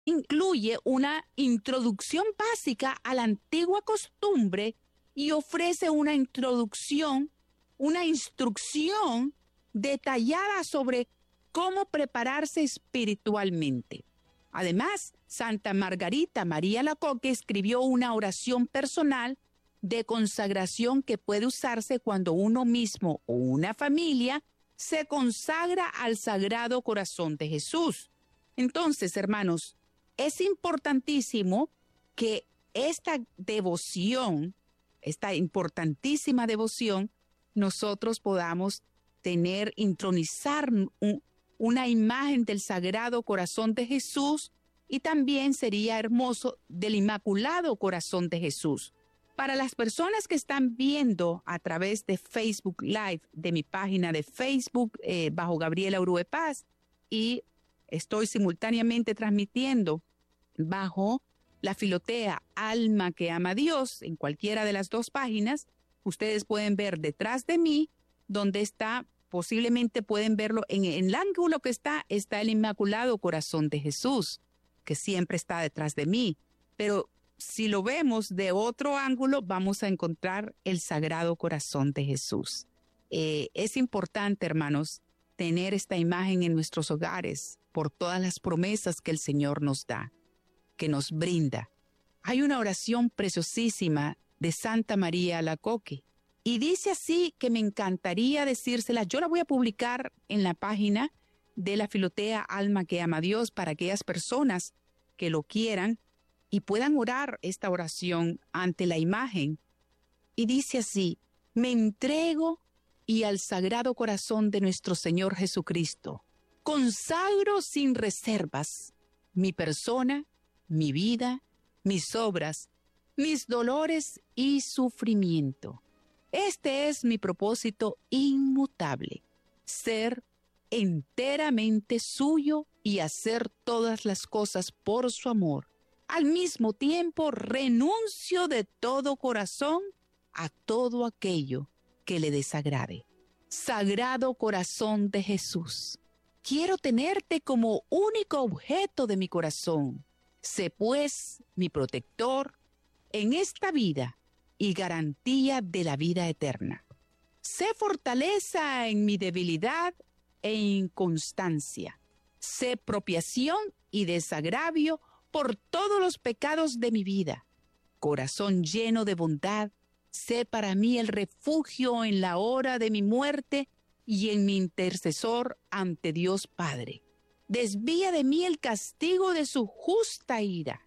incluye una introducción básica a la antigua costumbre y ofrece una instrucción detallada sobre cómo prepararse espiritualmente. Además, Santa Margarita María Alacoque escribió una oración personal de consagración que puede usarse cuando uno mismo o una familia se consagra al Sagrado Corazón de Jesús. Entonces, hermanos, es importantísimo que esta devoción, esta importantísima devoción, nosotros podamos intronizar una imagen del Sagrado Corazón de Jesús, y también sería hermoso del Inmaculado Corazón de Jesús. Para las personas que están viendo a través de Facebook Live, de mi página de Facebook, bajo Gabriela Urue Paz, y estoy simultáneamente transmitiendo bajo la Filotea Alma que Ama a Dios, en cualquiera de las dos páginas, ustedes pueden ver detrás de mí, donde está, posiblemente pueden verlo, en el ángulo que está el Inmaculado Corazón de Jesús, que siempre está detrás de mí. Pero si lo vemos de otro ángulo, vamos a encontrar el Sagrado Corazón de Jesús. Es importante, hermanos, tener esta imagen en nuestros hogares por todas las promesas que el Señor nos da, que nos brinda. Hay una oración preciosísima de Santa María Alacoque, y dice así, que me encantaría decírsela. Yo la voy a publicar en la página de la Filotea Alma que Ama a Dios para aquellas personas que lo quieran y puedan orar esta oración ante la imagen. Y dice así: me entrego y al Sagrado Corazón de nuestro Señor Jesucristo consagro sin reservas mi persona, mi vida, mis obras, mis dolores y sufrimiento. Este es mi propósito inmutable: ser enteramente suyo y hacer todas las cosas por su amor. Al mismo tiempo, renuncio de todo corazón a todo aquello que le desagrade. Sagrado Corazón de Jesús, quiero tenerte como único objeto de mi corazón. Sé pues mi protector en esta vida y garantía de la vida eterna. Sé fortaleza en mi debilidad e inconstancia. Sé propiación y desagravio por todos los pecados de mi vida. Corazón lleno de bondad, sé para mí el refugio en la hora de mi muerte y en mi intercesor ante Dios Padre. Desvía de mí el castigo de su justa ira.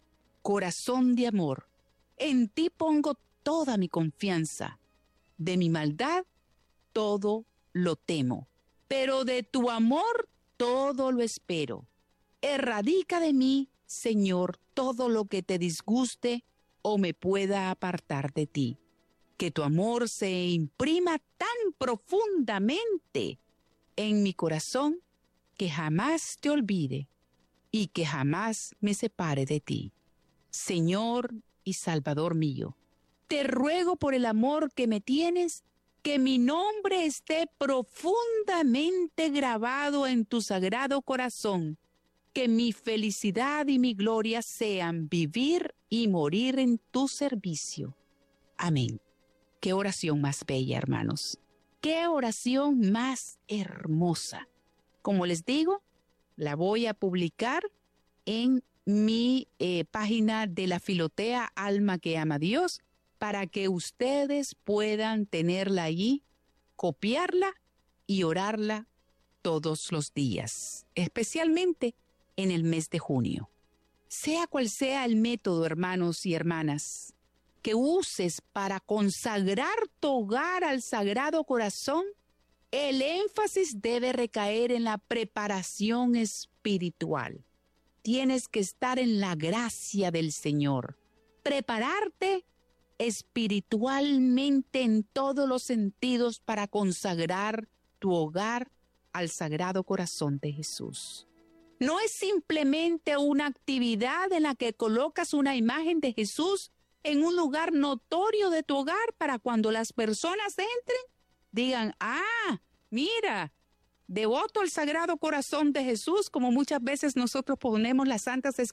Corazón de amor, en ti pongo toda mi confianza. De mi maldad todo lo temo, pero de tu amor todo lo espero. Erradica de mí, Señor, todo lo que te disguste o me pueda apartar de ti. Que tu amor se imprima tan profundamente en mi corazón que jamás te olvide y que jamás me separe de ti. Señor y Salvador mío, te ruego por el amor que me tienes, que mi nombre esté profundamente grabado en tu sagrado corazón, que mi felicidad y mi gloria sean vivir y morir en tu servicio. Amén. Qué oración más bella, hermanos. Qué oración más hermosa. Como les digo, la voy a publicar en mi página de la Filotea Alma que Ama a Dios, para que ustedes puedan tenerla allí, copiarla y orarla todos los días, especialmente en el mes de junio. Sea cual sea el método, hermanos y hermanas, que uses para consagrar tu hogar al Sagrado Corazón, el énfasis debe recaer en la preparación espiritual. Tienes que estar en la gracia del Señor, prepararte espiritualmente en todos los sentidos para consagrar tu hogar al Sagrado Corazón de Jesús. No es simplemente una actividad en la que colocas una imagen de Jesús en un lugar notorio de tu hogar para cuando las personas entren, digan: ah, mira, devoto al Sagrado Corazón de Jesús, como muchas veces nosotros ponemos las Santas